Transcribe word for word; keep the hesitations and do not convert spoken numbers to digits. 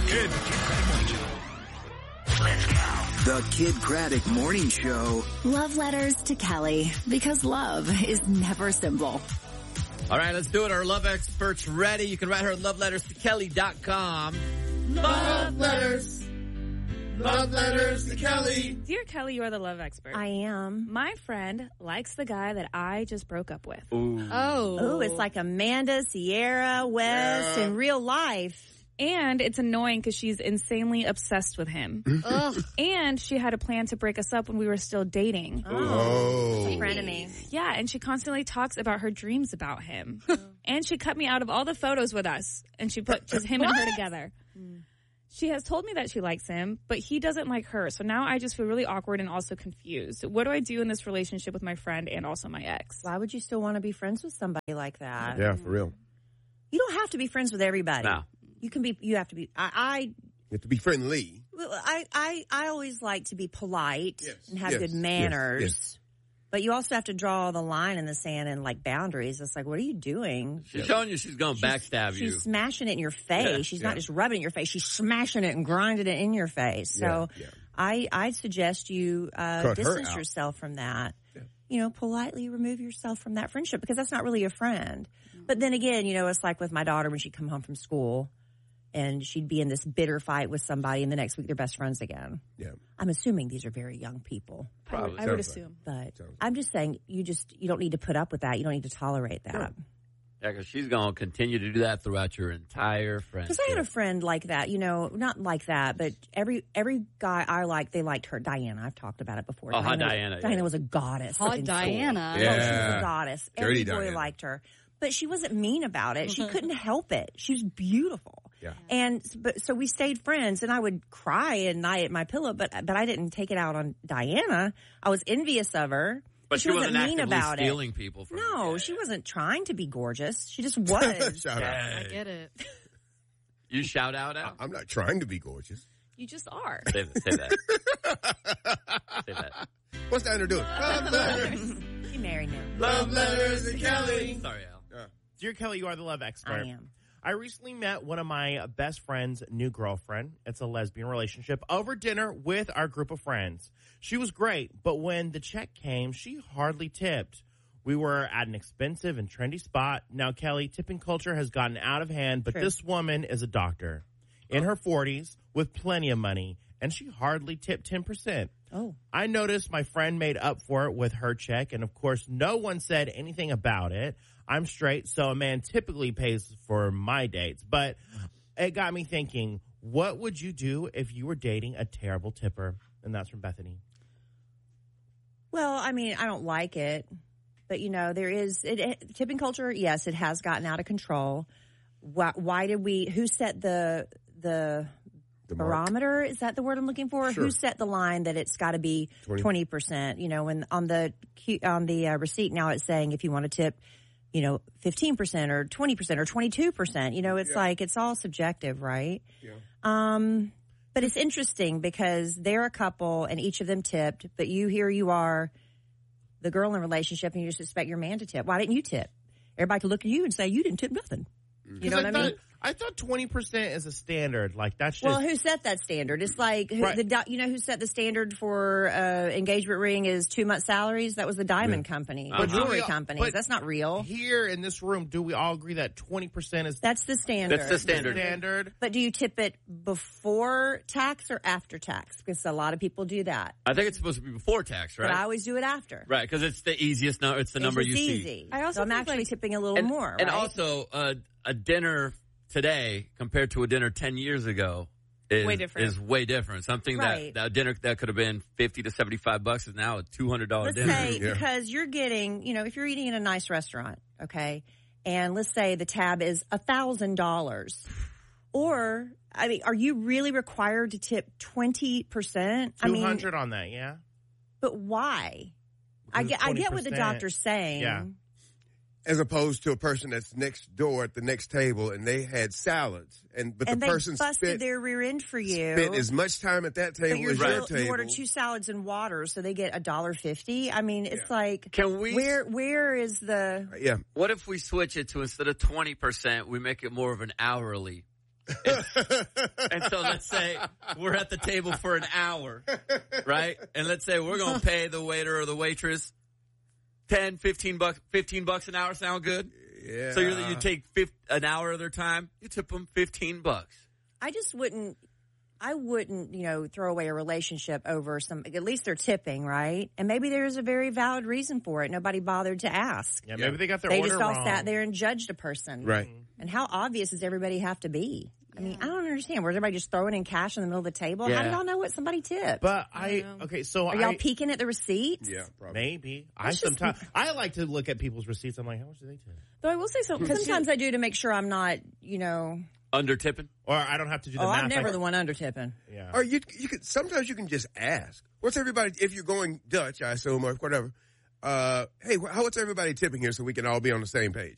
Kid. Let's go. The Kid Craddock Morning Show. Love letters to Kelly, because love is never simple. All right, let's do it. Our love expert's ready. You can write her at love letters to kelly dot com. Love letters. Love letters to Kelly. Dear Kelly, you are the love expert. I am. My friend likes the guy that I just broke up with. Ooh. Oh. Ooh, it's like Amanda, Sierra, Wes Yeah. in real life. And it's annoying because she's insanely obsessed with him. Ugh. And she had a plan to break us up when we were still dating. Oh. She's a friend of me. Yeah, and she constantly talks about her dreams about him. And she cut me out of all the photos with us. And she put just him and her together. She has told me that she likes him, but he doesn't like her. So now I just feel really awkward and also confused. What do I do in this relationship with my friend and also my ex? Why would you still want to be friends with somebody like that? Yeah, for real. You don't have to be friends with everybody. No. You can be, you have to be, I, You have to be friendly. I, I, I, I always like to be polite Yes, and have yes, good yes, manners. yes. But you also have to draw the line in the sand and like boundaries. It's like, what are you doing? She's showing you she's going to backstab She's you. smashing it in your face. Yeah, she's yeah. not just rubbing it in your face. She's smashing it and grinding it in your face. So Yeah, yeah. I, I suggest you uh, Cut her distance out. yourself from that. Yeah. You know, politely remove yourself from that friendship because that's not really a friend. But then again, you know, it's like with my daughter when she'd come home from school and she'd be in this bitter fight with somebody and the next week they're best friends again. Yeah. I'm assuming these are very young people. I would, I would Sounds like- assume. But Sounds like- I'm just saying you just, you don't need to put up with that. You don't need to tolerate that. Yeah. Yeah, because she's going to continue to do that throughout your entire friendship. Because I had a friend like that, you know, not like that, but every every guy I liked, they liked her. Diana, I've talked about it before. Oh, hi, Diana, Diana, Diana yeah. was a goddess. Hot in Diana. school. Oh, she was Yeah. a goddess. Dirty Every boy Diana. liked her. But she wasn't mean about it. She couldn't help it. She was beautiful. Yeah. And but so we stayed friends, and I would cry at night at my pillow, but but I didn't take it out on Diana. I was envious of her. But she wasn't mean actively about stealing it. people from No, you. she wasn't trying to be gorgeous. She just was. Shout out. I get it. You shout out out? I'm not trying to be gorgeous. You just are. Say that. Say that. Say that. What's Diana doing? Love letters. She married now. Love letters to Kelly. Sorry, Al. Dear Kelly, you are the love expert. I am. I recently met one of my best friend's new girlfriend. It's a lesbian relationship over dinner with our group of friends. She was great, but when the check came, she hardly tipped. We were at an expensive and trendy spot. Now, Kelly, tipping culture has gotten out of hand, but True. this woman is a doctor in her forties with plenty of money, and she hardly tipped ten percent. Oh. I noticed my friend made up for it with her check, and of course, no one said anything about it. I'm straight, so a man typically pays for my dates. But it got me thinking, what would you do if you were dating a terrible tipper? And that's from Bethany. Well, I mean, I don't like it, but you know, there is it, it, tipping culture. Yes, it has gotten out of control. Why, why did we? Who set the the The mark. barometer? Is that the word I'm looking for? Sure. Who set the line that it's got to be twenty percent? You know, when on the Q- on the uh, receipt now it's saying if you want to tip, you know, fifteen percent or twenty percent or twenty-two percent. You know, it's Yeah. like it's all subjective, right? Yeah. Um, but it's interesting because they're a couple and each of them tipped, but you here you are, the girl in a relationship, and you just expect your man to tip. Why didn't you tip? Everybody could look at you and say you didn't tip nothing. You know what I mean? thought, I thought twenty percent is a standard. Like, that's just... Well, who set that standard? It's like who, Right. the di- you know who set the standard for uh, engagement ring is two month salaries. That was the diamond company, Uh-huh. the jewelry But- companies. but- That's not real. Here in this room, do we all agree that twenty percent is That's the standard. That's the standard. standard? But do you tip it before tax or after tax? Because a lot of people do that. I think it's supposed to be before tax, right? But I always do it after. Right, because it's the easiest number. It's the number it's you see. easy. I also so I'm think, actually like- tipping a little And, more, and right? also, uh, a dinner today compared to a dinner ten years ago is Way different. Is way different. Something Right. that, that dinner that could have been fifty to seventy-five bucks is now a two hundred dollars Let's dinner. say, Yeah. because you're getting, you know, if you're eating in a nice restaurant, okay, and let's say the tab is one thousand dollars. Or, I mean, are you really required to tip twenty percent? I two mean, hundred on that, yeah? but why? I Because get, I get what the twenty percent. doctor's saying. Yeah. As opposed to a person that's next door at the next table and they had salads. And but And the they person busted spent, their rear end for you. spent as much time at that but table you're as your still- table. you order two salads and water, so they get a dollar fifty. I mean, it's Yeah. like, Can we? where where is the? Yeah. What if we switch it to instead of twenty percent, we make it more of an hourly And, and so let's say we're at the table for an hour, right? And let's say we're going to pay the waiter or the waitress ten, fifteen bucks, fifteen bucks an hour. Sound good? Yeah. So you you take fifty, an hour of their time, you tip them fifteen bucks. I just wouldn't, I wouldn't, you know, throw away a relationship over some, at least they're tipping, right? And maybe there's a very valid reason for it. Nobody bothered to ask. Yeah, maybe they got their They order just all wrong. sat there and judged a person. Right. And how obvious does everybody have to be? I mean, I don't understand. Was everybody just throwing in cash in the middle of the table? Yeah. How did y'all know what somebody tipped? But I, okay, so Are y'all I, peeking at the receipts? Yeah, probably. maybe. I That's just- sometimes, I like to look at people's receipts. I'm like, how much do they tip? Though I will say something. Sometimes I do to make sure I'm not, you know. Under tipping? Or I don't have to do the Oh, math. I'm never I- the one under tipping. Yeah. Or you, you could, sometimes you can just ask. What's everybody, if you're going Dutch, I assume, or whatever, uh, hey, how, what's everybody tipping here so we can all be on the same page?